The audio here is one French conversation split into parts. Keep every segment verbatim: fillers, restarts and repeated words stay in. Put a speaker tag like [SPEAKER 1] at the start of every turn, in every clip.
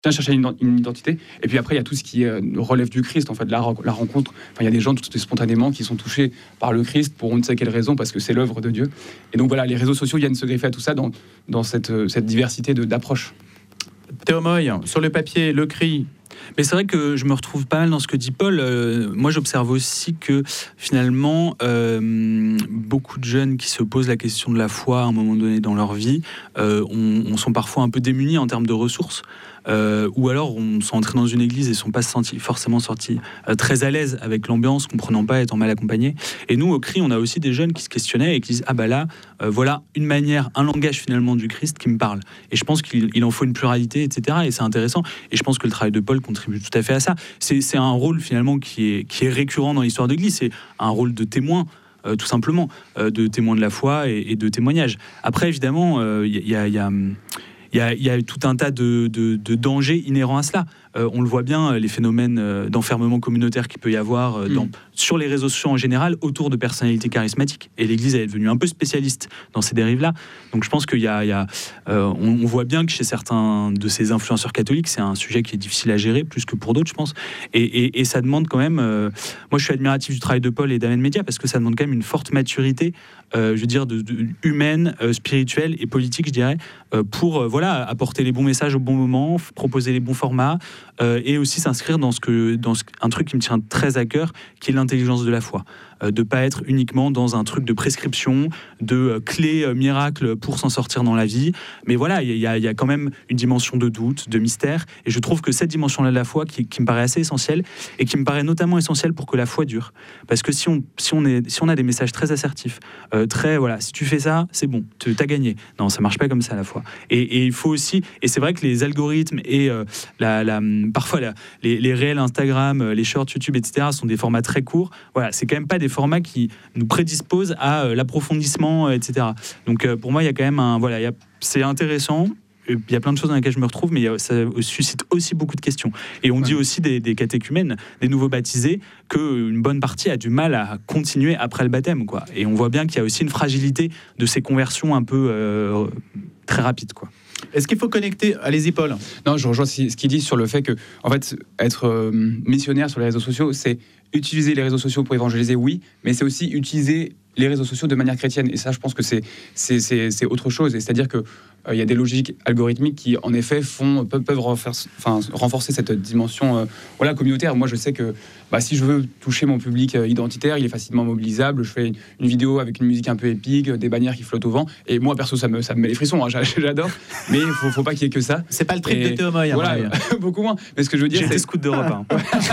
[SPEAKER 1] viens chercher une, une identité. Et puis après, il y a tout ce qui euh, relève du Christ, en fait, la, la rencontre. Enfin, il y a des gens tout spontanément qui sont touchés par le Christ pour on ne sait quelle raison, parce que c'est l'œuvre de Dieu. Et donc voilà, les réseaux sociaux viennent se greffer à tout ça dans, dans cette, cette diversité de, d'approches.
[SPEAKER 2] Théo Moy, sur le papier, le cri.
[SPEAKER 3] Mais c'est vrai que je me retrouve pas mal dans ce que dit Paul. Euh, moi, j'observe aussi que finalement, euh, beaucoup de jeunes qui se posent la question de la foi à un moment donné dans leur vie, euh, on, on sont parfois un peu démunis en termes de ressources. Euh, ou alors on sont entrés dans une église et ne sont pas senti, forcément sortis euh, très à l'aise avec l'ambiance, comprenant pas, étant mal accompagnés. Et nous, au C R I, on a aussi des jeunes qui se questionnaient et qui disent « Ah bah là, euh, voilà une manière, un langage finalement du Christ qui me parle. » Et je pense qu'il il en faut une pluralité, et cetera. Et c'est intéressant. Et je pense que le travail de Paul contribue tout à fait à ça. C'est, c'est un rôle finalement qui est, qui est récurrent dans l'histoire de l'Église. C'est un rôle de témoin. Euh, tout simplement, euh, de témoin de la foi et, et de témoignage. Après, évidemment, il euh, y, y a... Y a Il y, a, il y a tout un tas de, de, de dangers inhérents à cela. Euh, on le voit bien, les phénomènes euh, d'enfermement communautaire qu'il peut y avoir euh, dans, mmh. sur les réseaux sociaux en général, autour de personnalités charismatiques. Et l'Église est devenue un peu spécialiste dans ces dérives-là. Donc je pense qu'il y a... Il y a euh, on, on voit bien que chez certains de ces influenceurs catholiques, c'est un sujet qui est difficile à gérer, plus que pour d'autres, je pense. Et, et, et ça demande quand même... Euh, moi, je suis admiratif du travail de Paul et d'Amen Média, parce que ça demande quand même une forte maturité, euh, je veux dire, de, de, humaine, euh, spirituelle et politique, je dirais, euh, pour euh, voilà, apporter les bons messages au bon moment, f- proposer les bons formats, Euh, et aussi s'inscrire dans, ce que, dans ce, un truc qui me tient très à cœur, qui est l'intelligence de la foi. Euh, de ne pas être uniquement dans un truc de prescription, de euh, clés euh, miracles pour s'en sortir dans la vie. Mais voilà, il y, y, y a quand même une dimension de doute, de mystère. Et je trouve que cette dimension-là de la foi, qui, qui me paraît assez essentielle, et qui me paraît notamment essentielle pour que la foi dure. Parce que si on, si on, est, si on a des messages très assertifs, euh, très, voilà, si tu fais ça, c'est bon, tu as gagné. Non, ça ne marche pas comme ça, la foi. Et, et il faut aussi... Et c'est vrai que les algorithmes et euh, la... la parfois la, les, les réels Instagram, les shorts YouTube, et cetera sont des formats très courts. Voilà, c'est quand même pas des formats qui nous prédisposent à euh, l'approfondissement, et cetera. Donc euh, pour moi, il y a quand même un... Voilà, y a, c'est intéressant. Il y a plein de choses dans lesquelles je me retrouve, mais ça suscite aussi beaucoup de questions. Et on ouais. dit aussi des, des catéchumènes, des nouveaux baptisés, qu'une bonne partie a du mal à continuer après le baptême, quoi. Et on voit bien qu'il y a aussi une fragilité de ces conversions un peu euh, très rapides, quoi.
[SPEAKER 2] Est-ce qu'il faut connecter... Allez-y, Paul.
[SPEAKER 1] Non, je rejoins ce qu'il dit sur le fait que, en fait, être euh, missionnaire sur les réseaux sociaux, c'est utiliser les réseaux sociaux pour évangéliser, oui, mais c'est aussi utiliser les réseaux sociaux de manière chrétienne. Et ça, je pense que c'est, c'est, c'est, c'est autre chose. Et c'est-à-dire qu'il euh, y a des logiques algorithmiques qui, en effet, font, peuvent, peuvent renforcer, enfin, renforcer cette dimension euh, voilà, communautaire. Moi, je sais que bah, si je veux toucher mon public euh, identitaire, il est facilement mobilisable. Je fais une, une vidéo avec une musique un peu épique, des bannières qui flottent au vent. Et moi, perso, ça me, ça me met les frissons. Hein, j'adore. Mais il ne faut, faut pas qu'il y ait que ça.
[SPEAKER 2] C'est pas le trip
[SPEAKER 1] et,
[SPEAKER 2] de Théo Moy.
[SPEAKER 1] Voilà, beaucoup moins. Mais ce que je veux dire,
[SPEAKER 3] J'ai
[SPEAKER 1] c'est...
[SPEAKER 3] des scouts d'Europe. Hein.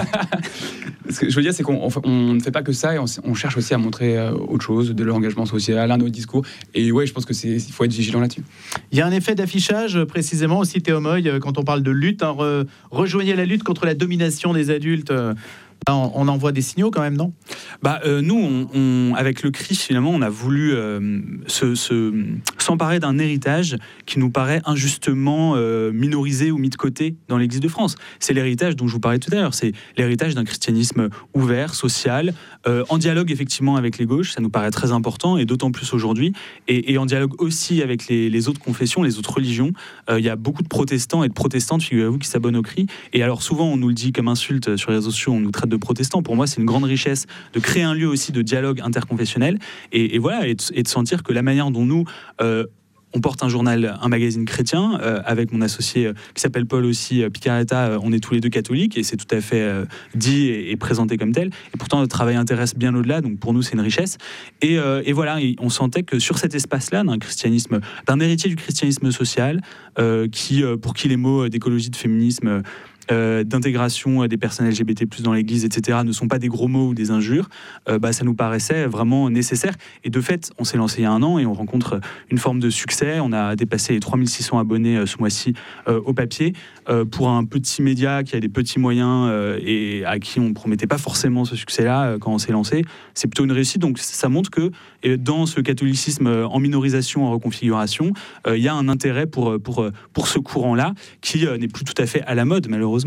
[SPEAKER 1] Ce que je veux dire, c'est qu'on on ne fait pas que ça, et on, on cherche aussi à montrer euh, autre chose, de l'engagement social, un autre discours. Et ouais, je pense que c'est, il faut être vigilant là-dessus.
[SPEAKER 2] Il y a un effet d'affichage, précisément aussi, Théo Moy, quand on parle de lutte. Hein, re, rejoignez la lutte contre la domination des adultes. Euh, on, on envoie des signaux quand même, non ?
[SPEAKER 3] Bah, euh, nous, on, on, avec le Christ, finalement, on a voulu euh, se, se, s'emparer d'un héritage qui nous paraît injustement euh, minorisé ou mis de côté dans l'Église de France. C'est l'héritage dont je vous parlais tout à l'heure. C'est l'héritage d'un christianisme ouvert, social, euh, en dialogue effectivement avec les gauches. Ça nous paraît très important, et d'autant plus aujourd'hui. Et, et en dialogue aussi avec les, les autres confessions, les autres religions. Il euh, y a beaucoup de protestants et de protestantes, figurez-vous, qui s'abonnent au Christ. Et alors souvent, on nous le dit comme insulte sur les réseaux sociaux, on nous traite de protestants. Pour moi, c'est une grande richesse de créer un lieu aussi de dialogue interconfessionnel, et, et voilà, et de, et de sentir que la manière dont nous euh, on porte un journal, un magazine chrétien, euh, avec mon associé euh, qui s'appelle Paul aussi, euh, Picaretta, euh, on est tous les deux catholiques, et c'est tout à fait euh, dit et, et présenté comme tel. Et pourtant, notre travail intéresse bien au-delà, donc pour nous, c'est une richesse. Et, euh, et voilà, et on sentait que sur cet espace-là, d'un christianisme, d'un héritier du christianisme social, euh, qui, euh, pour qui les mots d'écologie, de féminisme, Euh, d'intégration des personnes L G B T plus, dans l'Église, et cetera, ne sont pas des gros mots ou des injures, euh, bah, ça nous paraissait vraiment nécessaire. Et de fait, on s'est lancé il y a un an et on rencontre une forme de succès. On a dépassé les trois mille six cents abonnés euh, ce mois-ci euh, au papier, euh, pour un petit média qui a des petits moyens euh, et à qui on ne promettait pas forcément ce succès-là euh, quand on s'est lancé. C'est plutôt une réussite. Donc ça montre que euh, dans ce catholicisme en minorisation, en reconfiguration, il euh, y a un intérêt pour, pour, pour ce courant-là qui euh, n'est plus tout à fait à la mode, malheureusement.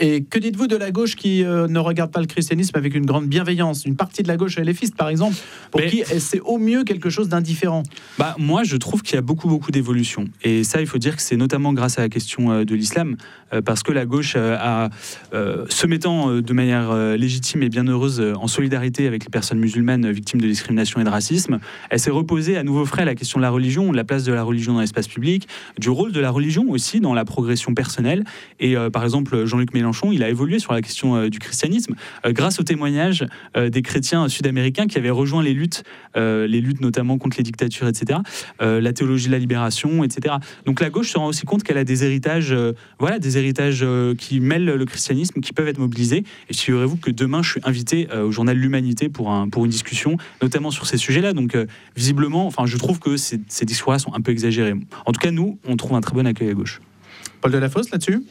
[SPEAKER 2] Et que dites-vous de la gauche qui euh, ne regarde pas le christianisme avec une grande bienveillance? Une partie de la gauche LFiste, par exemple, pour Mais... qui c'est au mieux quelque chose d'indifférent.
[SPEAKER 3] Bah, moi, je trouve qu'il y a beaucoup, beaucoup d'évolutions. Et ça, il faut dire que c'est notamment grâce à la question euh, de l'islam, euh, parce que la gauche euh, a, euh, se mettant euh, de manière euh, légitime et bien heureuse euh, en solidarité avec les personnes musulmanes euh, victimes de discrimination et de racisme, elle s'est reposée à nouveau frais à la question de la religion, de la place de la religion dans l'espace public, du rôle de la religion aussi dans la progression personnelle. Et euh, par exemple, Jean-Luc Mélenchon, il a évolué sur la question euh, du christianisme euh, grâce au témoignage euh, des chrétiens sud-américains qui avaient rejoint les luttes, euh, les luttes notamment contre les dictatures, et cetera, euh, la théologie de la libération, et cetera. Donc la gauche se rend aussi compte qu'elle a des héritages, euh, voilà, des héritages euh, qui mêlent le christianisme, qui peuvent être mobilisés. Et figurez-vous que demain, je suis invité euh, au journal L'Humanité pour, un, pour une discussion, notamment sur ces sujets-là. Donc euh, visiblement, enfin, je trouve que ces, ces discours-là sont un peu exagérés. En tout cas, nous, on trouve un très bon accueil à gauche.
[SPEAKER 2] Paul Delafosse, là-dessus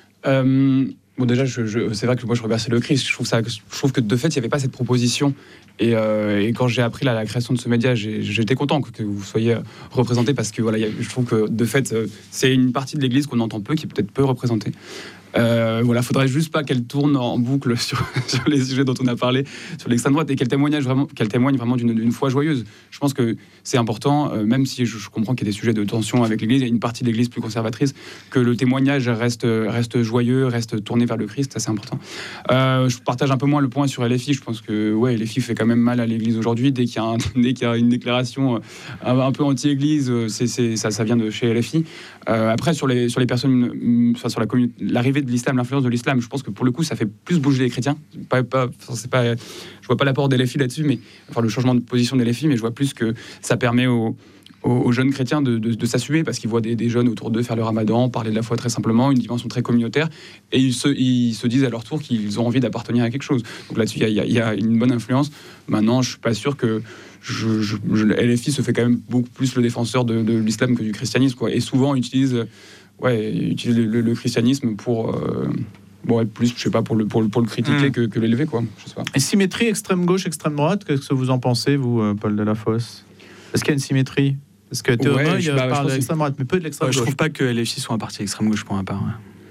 [SPEAKER 1] euh... Bon, déjà, je, je, c'est vrai que moi, je remercie le Christ. Je trouve, ça, je trouve que de fait, il n'y avait pas cette proposition. Et, euh, et quand j'ai appris la, la création de ce média, j'ai, j'étais content que, que vous soyez représenté parce que voilà, y a, je trouve que de fait, c'est une partie de l'Église qu'on entend peu, qui est peut-être peu représentée. Euh, voilà, faudrait juste pas qu'elle tourne en boucle sur, sur les sujets dont on a parlé, sur l'extrême droite, et qu'elle témoigne vraiment, qu'elle témoigne vraiment d'une, d'une foi joyeuse. Je pense que c'est important, euh, même si je, je comprends qu'il y a des sujets de tension avec l'Église, il y a une partie de l'Église plus conservatrice, que le témoignage reste, reste joyeux, reste tourné vers le Christ, ça c'est important. Euh, je partage un peu moins le point sur L F I. Je pense que ouais, L F I fait quand même mal à l'Église aujourd'hui. Dès qu'il y a, un, dès qu'il y a une déclaration un, un peu anti-Église, c'est, c'est, ça, ça vient de chez L F I. Euh, après, sur les, sur les personnes, enfin, sur la communauté, l'arrivée de l'islam, l'influence de l'islam, je pense que pour le coup, ça fait plus bouger les chrétiens. Pas, pas, c'est pas, je vois pas l'apport d'L F I là-dessus, mais enfin le changement de position d'L F I, mais je vois plus que ça permet aux, aux, aux jeunes chrétiens de, de, de s'assumer parce qu'ils voient des, des jeunes autour d'eux faire le ramadan, parler de la foi très simplement, une dimension très communautaire, et ils se, ils se disent à leur tour qu'ils ont envie d'appartenir à quelque chose. Donc là-dessus, il y, y, y a une bonne influence. Maintenant, je suis pas sûr que je, je, je, L F I se fait quand même beaucoup plus le défenseur de, de l'islam que du christianisme, quoi. Et souvent utilise, ouais, utilise le, le, le christianisme pour euh, bon, être plus, je sais pas, pour le, pour le, pour le critiquer mmh. que, que l'élever, quoi. Je sais pas.
[SPEAKER 2] Et symétrie extrême gauche, extrême droite, qu'est-ce que vous en pensez, vous, Paul Delafosse? Est-ce qu'il y a une symétrie? Parce que Théomoy ouais, bah, parle de l'extrême droite, mais peu de l'extrême
[SPEAKER 3] ouais,
[SPEAKER 2] gauche.
[SPEAKER 3] Je trouve pas que L F I soit un parti extrême gauche pour ma part. Ouais.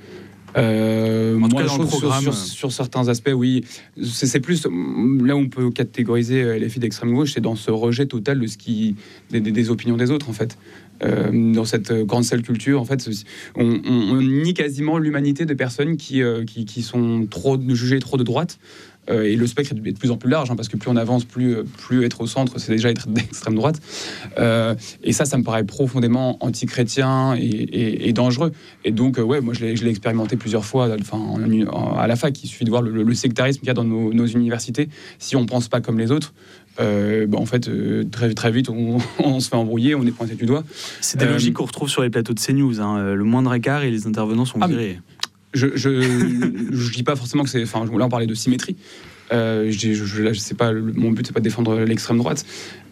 [SPEAKER 1] Euh, en tout moi, cas, dans le programme, sur, sur, sur certains aspects, oui. C'est, c'est plus là où on peut catégoriser L F I d'extrême gauche, c'est dans ce rejet total de ce qui, des, des, des opinions des autres, en fait. Euh, dans cette cancel culture, en fait, on, on, on nie quasiment l'humanité de personnes qui, euh, qui, qui sont trop jugées trop de droite. Euh, et le spectre est de plus en plus large, hein, parce que plus on avance, plus, plus être au centre, c'est déjà être d'extrême droite. Euh, et ça, ça me paraît profondément anti-chrétien et, et, et dangereux. Et donc, euh, ouais, moi, je l'ai, je l'ai expérimenté plusieurs fois, enfin, en, en, à la fac. Il suffit de voir le, le sectarisme qu'il y a dans nos, nos universités. Si on pense pas comme les autres, euh, bah, en fait, euh, très, très vite, on, on se fait embrouiller, on est pointé du doigt.
[SPEAKER 3] C'est des euh, logiques qu'on retrouve sur les plateaux de CNews. Hein. Le moindre écart et les intervenants sont virés. Ah,
[SPEAKER 1] Je, je, je dis pas forcément que c'est. Enfin, là, on parlait de symétrie. Euh, je, je, là, je sais pas. Le, mon but, c'est pas de défendre l'extrême droite.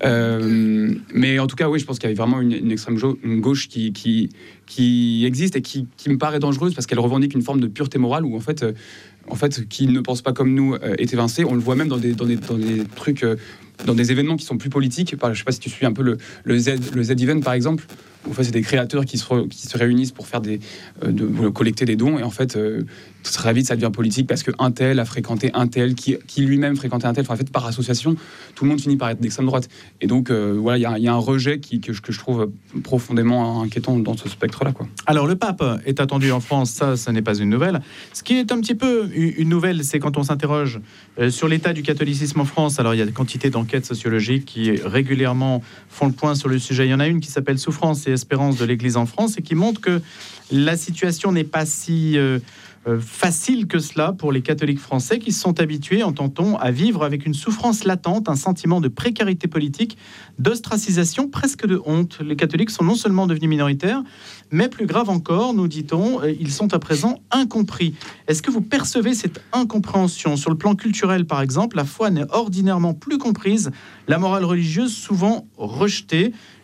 [SPEAKER 1] Euh, mais en tout cas, oui, je pense qu'il y a vraiment une, une extrême jo- une gauche qui, qui, qui existe et qui, qui me paraît dangereuse parce qu'elle revendique une forme de pureté morale où en fait, euh, en fait, qui ne pense pas comme nous euh, est évincé. On le voit même dans des, dans des, dans des trucs. Euh, dans des événements qui sont plus politiques. Je ne sais pas si tu suis un peu le, le Z, le Z-Event, par exemple. En fait, c'est des créateurs qui se, re, qui se réunissent pour faire des, euh, de, de collecter des dons. Et en fait, euh, très vite, ça devient politique parce qu'un tel a fréquenté un tel, qui, qui lui-même fréquentait un tel. Enfin, en fait, par association, tout le monde finit par être d'extrême droite. Et donc, euh, voilà, il y, y a un rejet qui, que, que je trouve profondément inquiétant dans ce spectre-là, quoi.
[SPEAKER 2] Alors, le pape est attendu en France. Ça, ça n'est pas une nouvelle. Ce qui est un petit peu une nouvelle, c'est quand on s'interroge sur l'état du catholicisme en France. Alors, il y a des quantités d'enquêtes sociologiques qui régulièrement font le point sur le sujet. Il y en a une qui s'appelle Souffrance et espérance de l'Église en France et qui montre que la situation n'est pas si euh, euh, facile que cela pour les catholiques français qui se sont habitués, entend-on, à vivre avec une souffrance latente, un sentiment de précarité politique, d'ostracisation, presque de honte. Les catholiques sont non seulement devenus minoritaires, mais plus grave encore, nous dit-on, ils sont à présent incompris. Est-ce que vous percevez cette incompréhension? Sur le plan culturel, par exemple, la foi n'est ordinairement plus comprise, la morale religieuse souvent rejetée.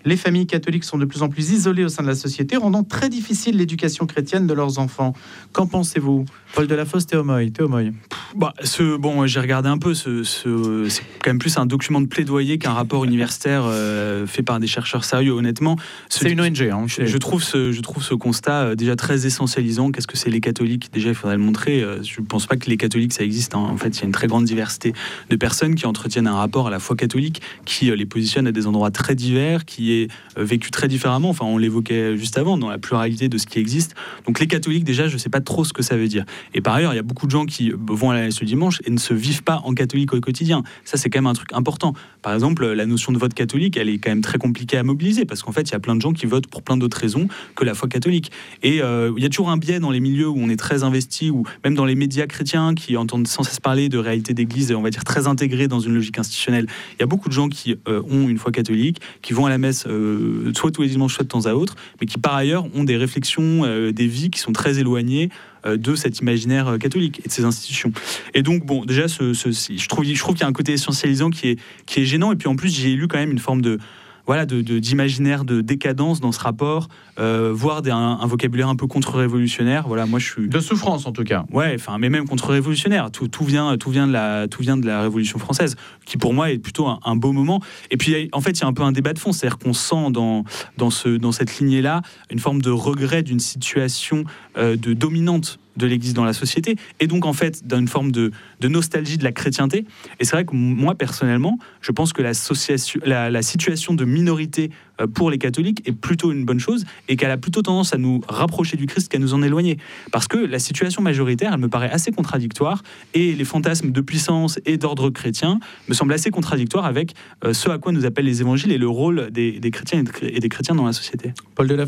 [SPEAKER 2] Les familles catholiques sont de plus en plus isolées au sein de la société, rendant très difficile l'éducation chrétienne de leurs enfants. Qu'en pensez-vous ? Paul Delafosse, Théomoy. Théomoy.
[SPEAKER 3] Bah, ce, bon, j'ai regardé un peu, ce, ce, c'est quand même plus un document de plaidoyer qu'un rapport universitaire euh, fait par des chercheurs sérieux, honnêtement. Ce,
[SPEAKER 2] c'est une O N G. Hein,
[SPEAKER 3] je, je, trouve ce, je trouve ce constat euh, déjà très essentialisant. Qu'est-ce que c'est les catholiques ? Déjà, il faudrait le montrer. Euh, je ne pense pas que les catholiques, ça existe. Hein. En fait, il y a une très grande diversité de personnes qui entretiennent un rapport à la foi catholique, qui euh, les positionne à des endroits très divers, qui est euh, vécu très différemment. Enfin, on l'évoquait juste avant, dans la pluralité de ce qui existe. Donc les catholiques, déjà, je ne sais pas trop ce que ça veut dire. Et par ailleurs, il y a beaucoup de gens qui vont à la messe le dimanche et ne se vivent pas en catholique au quotidien. Ça, c'est quand même un truc important. Par exemple, la notion de vote catholique, elle est quand même très compliquée à mobiliser parce qu'en fait, il y a plein de gens qui votent pour plein d'autres raisons que la foi catholique. Et euh, il y a toujours un biais dans les milieux où on est très investi, ou même dans les médias chrétiens qui entendent sans cesse parler de réalité d'église, on va dire très intégrée dans une logique institutionnelle. Il y a beaucoup de gens qui euh, ont une foi catholique, qui vont à la messe euh, soit tous les dimanches, soit de temps à autre, mais qui par ailleurs ont des réflexions, euh, des vies qui sont très éloignées de cet imaginaire catholique et de ces institutions. Et donc, bon, déjà, ce, ce, je trouve, je trouve qu'il y a un côté essentialisant qui est, qui est gênant. Et puis, en plus, j'ai lu quand même une forme de, voilà, de, de, d'imaginaire de décadence dans ce rapport, euh, voire des, un, un vocabulaire un peu contre-révolutionnaire. Voilà, moi, je suis...
[SPEAKER 2] De souffrance, en tout cas.
[SPEAKER 3] Ouais, enfin, mais même contre-révolutionnaire. Tout, tout, vient, tout, vient de la, tout vient de la Révolution française, qui, pour moi, est plutôt un, un beau moment. Et puis, en fait, il y a un peu un débat de fond. C'est-à-dire qu'on sent dans, dans, ce, dans cette lignée-là une forme de regret d'une situation euh, de dominante de l'Église dans la société, et donc en fait d'une forme de, de nostalgie de la chrétienté. Et c'est vrai que moi personnellement, je pense que la, la situation de minorité pour les catholiques est plutôt une bonne chose, et qu'elle a plutôt tendance à nous rapprocher du Christ qu'à nous en éloigner. Parce que la situation majoritaire, elle me paraît assez contradictoire, et les fantasmes de puissance et d'ordre chrétien me semblent assez contradictoires avec ce à quoi nous appellent les évangiles et le rôle des, des chrétiens et des chrétiens dans la société.
[SPEAKER 2] Paul Delafosse ?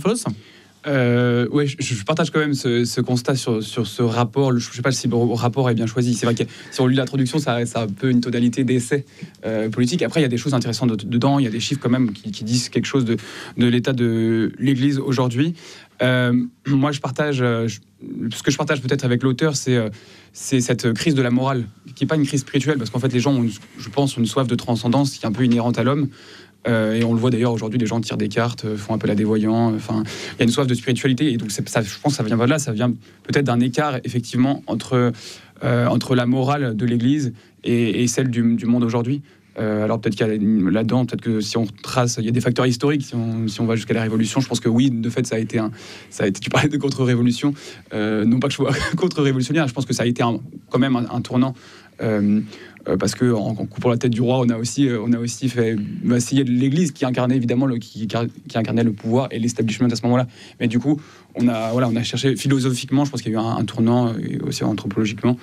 [SPEAKER 1] Euh, ouais, je, je partage quand même ce, ce constat sur, sur ce rapport. Je ne sais pas si le rapport est bien choisi. C'est vrai que si on lit l'introduction, ça, ça a un peu une tonalité d'essai euh, politique. Après, il y a des choses intéressantes dedans. Il y a des chiffres quand même qui, qui disent quelque chose de, de l'état de l'Église aujourd'hui. Euh, moi, je partage. Je, ce que je partage peut-être avec l'auteur, c'est, c'est cette crise de la morale, qui n'est pas une crise spirituelle, parce qu'en fait, les gens ont, une, je pense, une soif de transcendance qui est un peu inhérente à l'homme. Euh, et on le voit d'ailleurs aujourd'hui, les gens tirent des cartes, euh, font appel à des voyants. Enfin, il y a une soif de spiritualité, et donc c'est, ça, je pense que ça vient pas de là, ça vient peut-être d'un écart effectivement entre euh, entre la morale de l'Église et, et celle du, du monde aujourd'hui. Euh, alors peut-être qu'il y a là-dedans, peut-être que si on trace, il y a des facteurs historiques. Si on, si on va jusqu'à la Révolution, je pense que oui, de fait, ça a été un, ça a été. Tu parlais de contre-révolution, euh, non pas que je sois contre-révolutionnaire, je pense que ça a été un, quand même un, un tournant. Euh, parce que en, en coupant la tête du roi, on a aussi, on a aussi fait vaciller l'Église qui incarnait évidemment le, qui, qui incarnait le pouvoir et l'establishment à ce moment-là. Mais du coup, on a, voilà, on a cherché philosophiquement, je pense qu'il y a eu un, un tournant, et aussi anthropologiquement.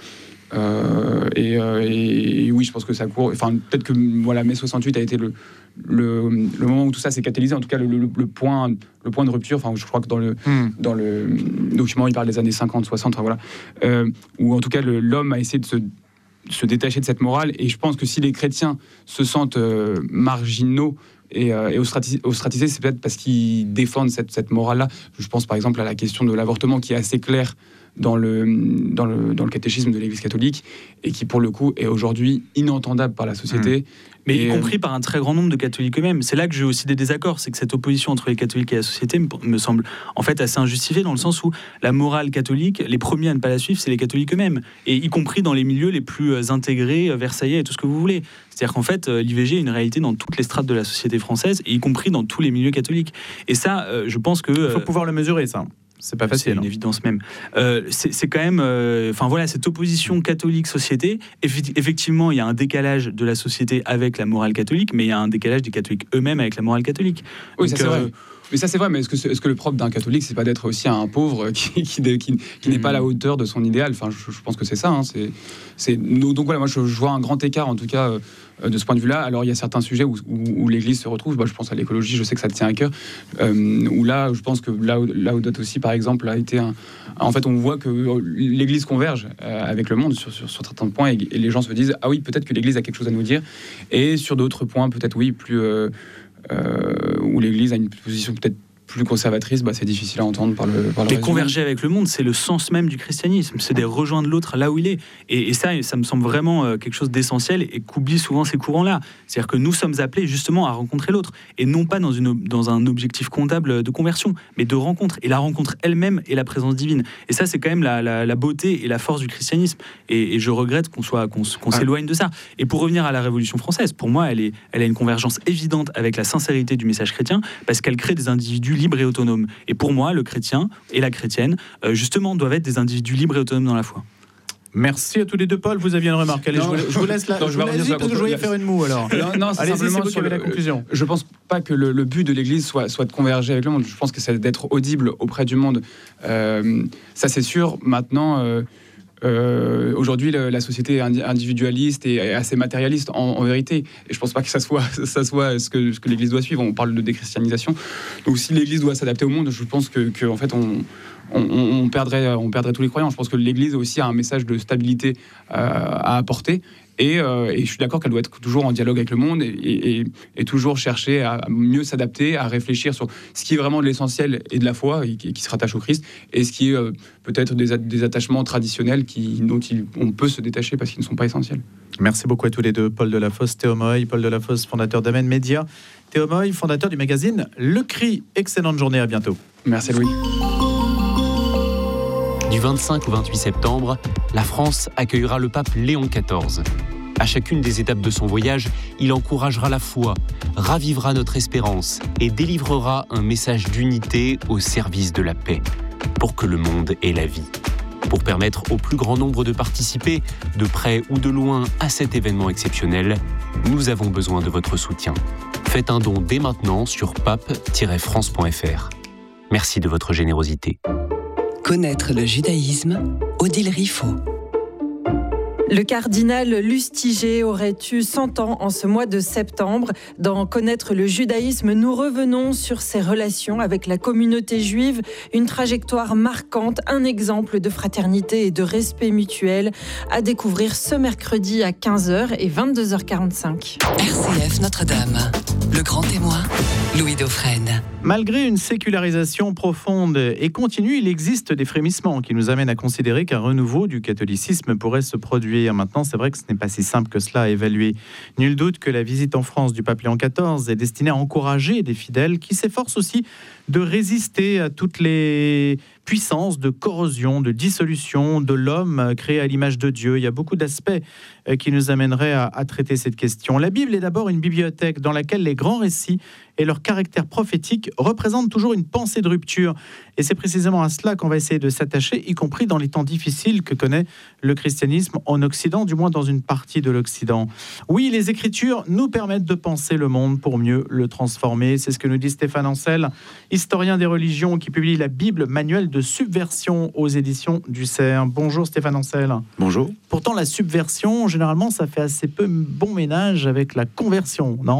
[SPEAKER 1] Euh, et, euh, et, et oui, je pense que ça court. Enfin, peut-être que voilà, mai soixante-huit a été le, le, le moment où tout ça s'est catalysé. En tout cas, le, le, le point, le point de rupture. Enfin, je crois que dans le, mm. dans le document, il parle des années cinquante, soixante. Enfin, voilà, euh, où en tout cas, le, l'homme a essayé de se se détacher de cette morale, et je pense que si les chrétiens se sentent euh, marginaux et, euh, et ostratisés, ostratisés, c'est peut-être parce qu'ils défendent cette, cette morale-là. Je pense par exemple à la question de l'avortement qui est assez claire dans le, dans le, dans le catéchisme de l'Église catholique, et qui pour le coup est aujourd'hui inentendable par la société. Mmh.
[SPEAKER 3] Mais
[SPEAKER 1] et
[SPEAKER 3] y compris par un très grand nombre de catholiques eux-mêmes. C'est là que j'ai aussi des désaccords, c'est que cette opposition entre les catholiques et la société me, me semble en fait assez injustifiée, dans le sens où la morale catholique, les premiers à ne pas la suivre, c'est les catholiques eux-mêmes, et y compris dans les milieux les plus intégrés, versaillais et tout ce que vous voulez. C'est-à-dire qu'en fait, l'I V G est une réalité dans toutes les strates de la société française, et y compris dans tous les milieux catholiques. Et ça, euh, je pense que... Il
[SPEAKER 2] faut pouvoir le mesurer, ça. C'est pas facile.
[SPEAKER 3] C'est une évidence même. Euh, c'est, c'est quand même, enfin euh, voilà, cette opposition catholique-société. Effectivement, il y a un décalage de la société avec la morale catholique, mais il y a un décalage des catholiques eux-mêmes avec la morale catholique.
[SPEAKER 1] Oui,
[SPEAKER 3] Donc,
[SPEAKER 1] ça c'est
[SPEAKER 3] euh,
[SPEAKER 1] vrai. Mais ça c'est vrai, mais est-ce que, est-ce que le propre d'un catholique, c'est pas d'être aussi un pauvre qui, qui, qui, qui mmh. n'est pas à la hauteur de son idéal? Enfin, je, je pense que c'est ça. Hein, c'est, c'est, donc voilà, moi je, je vois un grand écart en tout cas euh, de ce point de vue-là. Alors il y a certains sujets où, où, où l'Église se retrouve. Bah, je pense à l'écologie, je sais que ça te tient à cœur. Euh, où là, je pense que là, là où d'autres aussi, par exemple, a été un. En fait, on voit que l'Église converge euh, avec le monde sur, sur, sur certains points, et, et les gens se disent ah oui, peut-être que l'Église a quelque chose à nous dire. Et sur d'autres points, peut-être oui, plus euh, euh, où l'Église a une position peut-être plus conservatrices, bah, c'est difficile à entendre par le, par le
[SPEAKER 3] Et
[SPEAKER 1] reste
[SPEAKER 3] converger avec le monde, c'est le sens même du christianisme, c'est de rejoindre l'autre là où il est. Et, et ça, ça me semble vraiment euh, quelque chose d'essentiel et qu'oublient souvent ces courants-là. C'est-à-dire que nous sommes appelés justement à rencontrer l'autre, et non pas dans, une, dans un objectif comptable de conversion, mais de rencontre. Et la rencontre elle-même est la présence divine. Et ça, c'est quand même la, la, la beauté et la force du christianisme. Et, et je regrette qu'on, soit, qu'on, qu'on ah. s'éloigne de ça. Et pour revenir à la Révolution française, pour moi, elle, est, elle a une convergence évidente avec la sincérité du message chrétien, parce qu'elle crée des individus libres et autonomes. Et pour moi, le chrétien et la chrétienne, euh, justement, doivent être des individus libres et autonomes dans la foi.
[SPEAKER 2] Merci à tous les deux, Paul. Vous aviez une remarque. Allez, non, je, vous, je vous laisse là. Non, je vais revenir sur la conclusion. Je voyais faire une moue alors.
[SPEAKER 1] Non, non, c'est
[SPEAKER 2] Allez-y,
[SPEAKER 1] simplement
[SPEAKER 2] c'est vous
[SPEAKER 1] sur
[SPEAKER 2] qui avez
[SPEAKER 1] le,
[SPEAKER 2] la conclusion.
[SPEAKER 1] Je pense pas que le, le but de l'Église soit, soit de converger avec le monde. Je pense que c'est d'être audible auprès du monde. Euh, ça, c'est sûr. Maintenant. Euh, Euh, aujourd'hui, le, la société est individualiste et assez matérialiste en, en vérité. Et je ne pense pas que ça soit, ça soit ce, que, ce que l'Église doit suivre. On parle de déchristianisation. Donc, si l'Église doit s'adapter au monde, je pense que, que en fait, on, on, on, perdrait, on perdrait tous les croyants. Je pense que l'Église aussi a un message de stabilité euh, à apporter. Et, euh, et je suis d'accord qu'elle doit être toujours en dialogue avec le monde et, et, et toujours chercher à mieux s'adapter, à réfléchir sur ce qui est vraiment de l'essentiel et de la foi et qui, qui se rattache au Christ, et ce qui est euh, peut-être des, des attachements traditionnels qui, dont il, on peut se détacher parce qu'ils ne sont pas essentiels.
[SPEAKER 2] Merci beaucoup à tous les deux. Paul Delafosse, Théo Moy. Paul Delafosse, fondateur d'Amen Média. Théo Moy, fondateur du magazine Le Cri. Excellente journée, à bientôt.
[SPEAKER 1] Merci Louis.
[SPEAKER 4] Du vingt-cinq au vingt-huit septembre, la France accueillera le pape Léon quatorze. À chacune des étapes de son voyage, il encouragera la foi, ravivera notre espérance et délivrera un message d'unité au service de la paix, pour que le monde ait la vie. Pour permettre au plus grand nombre de participer, de près ou de loin, à cet événement exceptionnel, nous avons besoin de votre soutien. Faites un don dès maintenant sur pape tiret france point f r. Merci de votre générosité.
[SPEAKER 5] Connaître le judaïsme, Odile Riffaut.
[SPEAKER 6] Le cardinal Lustiger aurait eu cent ans en ce mois de septembre. Dans Connaître le judaïsme, nous revenons sur ses relations avec la communauté juive, une trajectoire marquante, un exemple de fraternité et de respect mutuel à découvrir ce mercredi à quinze heures et vingt-deux heures quarante-cinq.
[SPEAKER 5] R C F Notre-Dame, le grand témoin, Louis Dauphren.
[SPEAKER 2] Malgré une sécularisation profonde et continue, il existe des frémissements qui nous amènent à considérer qu'un renouveau du catholicisme pourrait se produire. Maintenant, c'est vrai que ce n'est pas si simple que cela à évaluer. Nul doute que la visite en France du pape Léon quatorze est destinée à encourager des fidèles qui s'efforcent aussi de résister à toutes les puissances de corrosion, de dissolution de l'homme créé à l'image de Dieu. Il y a beaucoup d'aspects qui nous amèneraient à, à traiter cette question. La Bible est d'abord une bibliothèque dans laquelle les grands récits et leur caractère prophétique représentent toujours une pensée de rupture. Et c'est précisément à cela qu'on va essayer de s'attacher, y compris dans les temps difficiles que connaît le christianisme en Occident, du moins dans une partie de l'Occident. Oui, les Écritures nous permettent de penser le monde pour mieux le transformer. C'est ce que nous dit Stéphane Ancel, historien des religions, qui publie la Bible, manuel de subversion aux éditions du C E R. Bonjour Stéphane Ancel.
[SPEAKER 7] Bonjour.
[SPEAKER 2] Pourtant, la subversion, généralement, ça fait assez peu bon ménage avec la conversion, non ?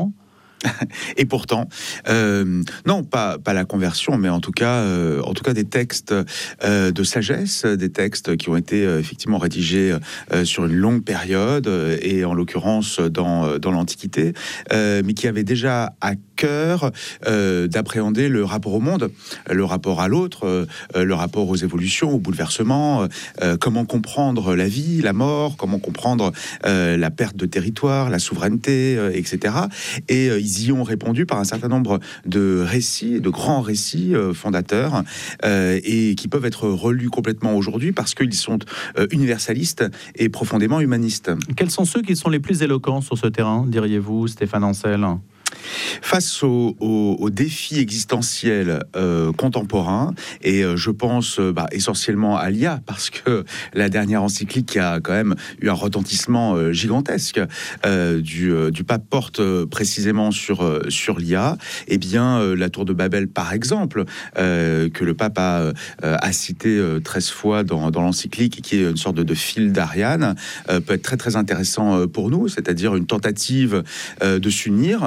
[SPEAKER 7] Et pourtant, euh, non, pas, pas la conversion, mais en tout cas, euh, en tout cas des textes euh, de sagesse, des textes qui ont été euh, effectivement rédigés euh, sur une longue période, euh, et en l'occurrence dans, dans l'Antiquité, euh, mais qui avaient déjà à cœur euh, d'appréhender le rapport au monde, le rapport à l'autre, euh, le rapport aux évolutions, aux bouleversements, euh, comment comprendre la vie, la mort, comment comprendre euh, la perte de territoire, la souveraineté, euh, et cetera. Et euh, ils y ont répondu par un certain nombre de récits, de grands récits euh, fondateurs, euh, et qui peuvent être relus complètement aujourd'hui parce qu'ils sont euh, universalistes et profondément humanistes.
[SPEAKER 2] Quels sont ceux qui sont les plus éloquents sur ce terrain, diriez-vous, Stéphane Ancel ?
[SPEAKER 7] Face aux, aux, aux défis existentiels euh, contemporains, et euh, je pense euh, bah, essentiellement à l'I A, parce que la dernière encyclique a quand même eu un retentissement euh, gigantesque euh, du, euh, du pape porte euh, précisément sur, euh, sur l'I A, et bien euh, la tour de Babel par exemple, euh, que le pape a, euh, a cité euh, treize fois dans, dans l'encyclique, qui est une sorte de, de fil d'Ariane, euh, peut être très très intéressant euh, pour nous, c'est-à-dire une tentative euh, de s'unir, euh,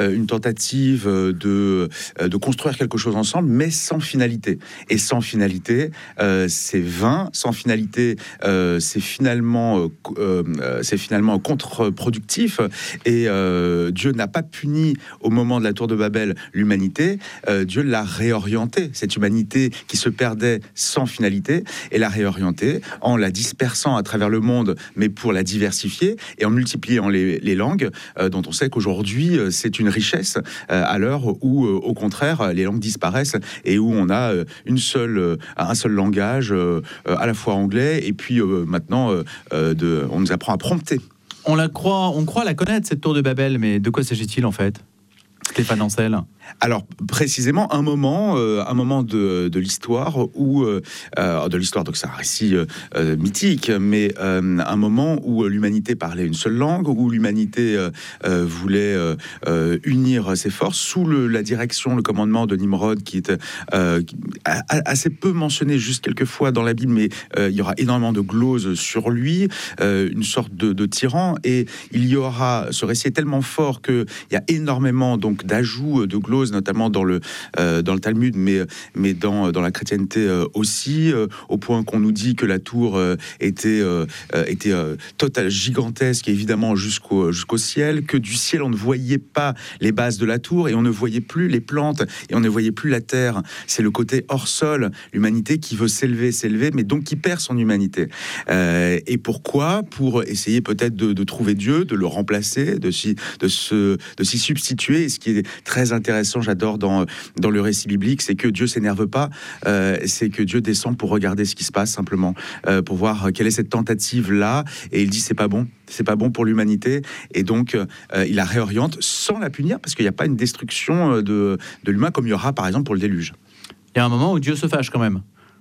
[SPEAKER 7] euh, une tentative de, de construire quelque chose ensemble, mais sans finalité. Et sans finalité, euh, c'est vain. Sans finalité, euh, c'est finalement, euh, c'est finalement contre-productif. Et euh, Dieu n'a pas puni au moment de la tour de Babel l'humanité. Euh, Dieu l'a réorientée, cette humanité qui se perdait sans finalité, et l'a réorientée en la dispersant à travers le monde, mais pour la diversifier et en multipliant les, les langues, euh, dont on sait qu'aujourd'hui euh, c'est une richesse euh, à l'heure où, euh, au contraire, les langues disparaissent et où on a euh, une seule, euh, un seul langage, euh, à la fois anglais et puis euh, maintenant euh, euh, de, on nous apprend à prompter.
[SPEAKER 2] On la croit, on croit la connaître cette tour de Babel, mais de quoi s'agit-il en fait, Stéphane Ancel?
[SPEAKER 7] Alors précisément un moment, euh, un moment de, de l'histoire où euh, de l'histoire, donc c'est un récit euh, mythique, mais euh, un moment où l'humanité parlait une seule langue, où l'humanité euh, euh, voulait euh, unir ses forces sous le, la direction, le commandement de Nimrod, qui est euh, assez peu mentionné juste quelques fois dans la Bible, mais euh, il y aura énormément de gloses sur lui, euh, une sorte de, de tyran, et il y aura, ce récit est tellement fort que il y a énormément donc d'ajouts de gloses, notamment dans le, euh, dans le Talmud, mais, mais dans, dans la chrétienté euh, aussi, euh, au point qu'on nous dit que la tour euh, était, euh, était euh, totale, gigantesque, évidemment jusqu'au, jusqu'au ciel, que du ciel on ne voyait pas les bases de la tour, et on ne voyait plus les plantes, et on ne voyait plus la terre. C'est le côté hors sol, l'humanité qui veut s'élever, s'élever, mais donc qui perd son humanité. Euh, et pourquoi? Pour essayer peut-être de, de trouver Dieu, de le remplacer, de s'y, de se, de s'y substituer. Et ce qui est très intéressant, j'adore dans, dans le récit biblique, c'est que Dieu s'énerve pas, euh, c'est que Dieu descend pour regarder ce qui se passe simplement, euh, pour voir quelle est cette tentative là, et il dit c'est pas bon, c'est pas bon pour l'humanité, et donc euh, il la réoriente sans la punir, parce qu'il n'y a pas une destruction de, de l'humain comme il y aura par exemple pour le déluge.
[SPEAKER 2] Il y a un moment où Dieu se fâche quand même.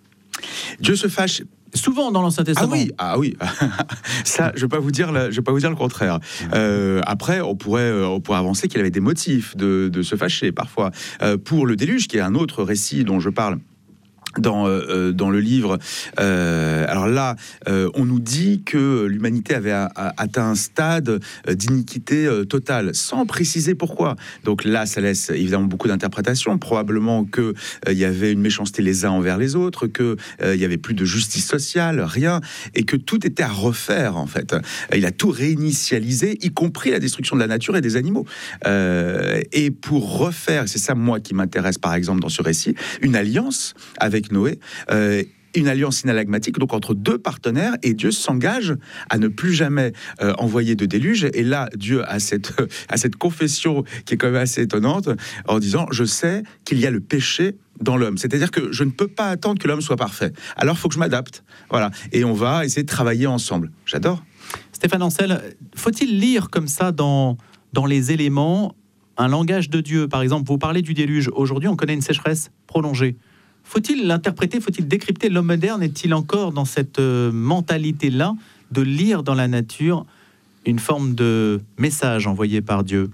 [SPEAKER 7] Dieu se fâche.
[SPEAKER 2] Souvent dans l'Ancien Testament.
[SPEAKER 7] Ah oui, ah oui. Ça, je vais pas vous dire, le, je vais pas vous dire le contraire. Euh, après, on pourrait, on pourrait avancer qu'il avait des motifs de, de se fâcher parfois. Euh, pour le déluge, qui est un autre récit dont je parle dans, euh, dans le livre. Euh, alors là, euh, on nous dit que l'humanité avait a, a, atteint un stade d'iniquité euh, totale, sans préciser pourquoi. Donc là, ça laisse évidemment beaucoup d'interprétations. Probablement qu'il euh, y avait une méchanceté les uns envers les autres, qu'il euh, y avait plus de justice sociale, rien, et que tout était à refaire, en fait. Il a tout réinitialisé, y compris la destruction de la nature et des animaux. Euh, et pour refaire, c'est ça, moi, qui m'intéresse, par exemple, dans ce récit, une alliance avec Noé, euh, une alliance inalagmatique, donc entre deux partenaires, et Dieu s'engage à ne plus jamais euh, envoyer de déluge. Et là, Dieu a cette, euh, a cette confession qui est quand même assez étonnante, en disant, je sais qu'il y a le péché dans l'homme, c'est-à-dire que je ne peux pas attendre que l'homme soit parfait, alors il faut que je m'adapte, voilà, et on va essayer de travailler ensemble. J'adore.
[SPEAKER 2] Stéphane Ancel, faut-il lire comme ça dans, dans les éléments un langage de Dieu? Par exemple, vous parlez du déluge, aujourd'hui on connaît une sécheresse prolongée. Faut-il l'interpréter, faut-il décrypter? L'homme moderne est-il encore dans cette euh, mentalité-là de lire dans la nature une forme de message envoyé par Dieu?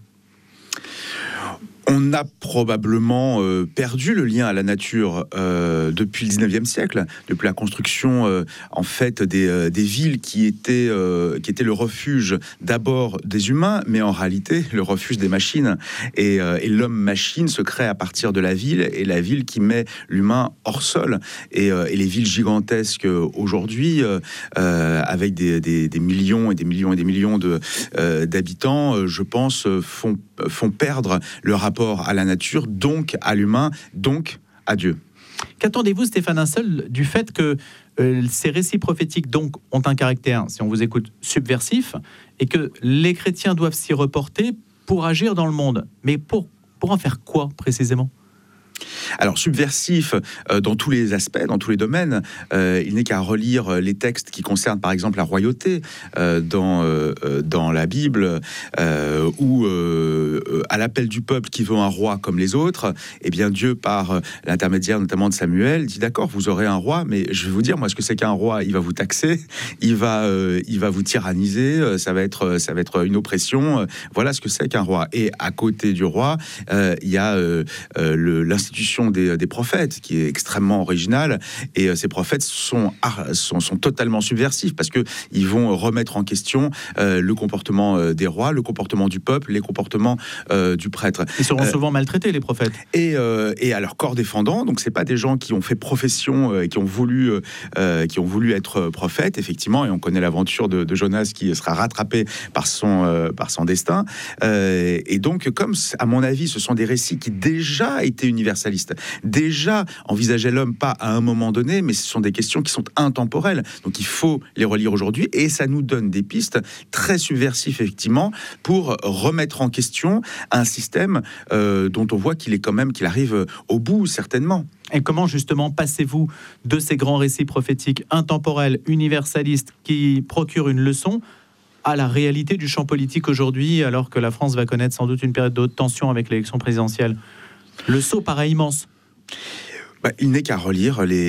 [SPEAKER 7] On a probablement euh, perdu le lien à la nature euh, depuis le dix-neuvième siècle, depuis la construction euh, en fait des, euh, des villes qui étaient, euh, qui étaient le refuge d'abord des humains, mais en réalité le refuge des machines. Et, euh, et l'homme-machine se crée à partir de la ville, et la ville qui met l'humain hors sol. Et, euh, et les villes gigantesques aujourd'hui, euh, euh, avec des, des, des millions et des millions et des millions de, euh, d'habitants, euh, je pense, font, font perdre le rapport à la nature, donc à l'humain, donc à Dieu.
[SPEAKER 2] Qu'attendez-vous, Stéphane Ancel, du fait que euh, ces récits prophétiques donc ont un caractère, si on vous écoute, subversif, et que les chrétiens doivent s'y reporter pour agir dans le monde? Mais pour, pour en faire quoi, précisément?
[SPEAKER 7] Alors, subversif euh, dans tous les aspects, dans tous les domaines. Euh, il n'est qu'à relire les textes qui concernent, par exemple, la royauté euh, dans, euh, dans la Bible, euh, où, euh, à l'appel du peuple qui veut un roi comme les autres, eh bien, Dieu, par l'intermédiaire notamment de Samuel, dit d'accord, vous aurez un roi, mais je vais vous dire, moi, ce que c'est qu'un roi. Il va vous taxer, il va, euh, il va vous tyranniser, ça va être, ça va être une oppression. Voilà ce que c'est qu'un roi. Et à côté du roi, euh, il y a euh, le, l'institution l'institution des, des prophètes, qui est extrêmement originale. Et euh, ces prophètes sont, sont, sont totalement subversifs parce qu'ils vont remettre en question euh, le comportement euh, des rois, le comportement du peuple, les comportements euh, du prêtre.
[SPEAKER 2] Ils seront
[SPEAKER 7] euh,
[SPEAKER 2] souvent maltraités, les prophètes.
[SPEAKER 7] Et, euh, et à leur corps défendant, donc c'est pas des gens qui ont fait profession et euh, qui ont voulu, euh, qui ont voulu être prophètes, effectivement. Et on connaît l'aventure de, de Jonas qui sera rattrapé par son, euh, par son destin. Euh, et donc, comme à mon avis, ce sont des récits qui déjà étaient universalistes, déjà envisageaient l'homme pas à un moment donné, mais ce sont des questions qui sont intemporelles. Donc, il faut les relire aujourd'hui, et ça nous donne des pistes très subversives, effectivement, pour remettre en question un système euh, dont on voit qu'il est quand même, qu'il arrive au bout, certainement.
[SPEAKER 2] Et comment justement passez-vous de ces grands récits prophétiques intemporels, universalistes, qui procurent une leçon, à la réalité du champ politique aujourd'hui, alors que la France va connaître sans doute une période de haute tension avec l'élection présidentielle? Le saut paraît immense.
[SPEAKER 7] Bah, il n'est qu'à relire les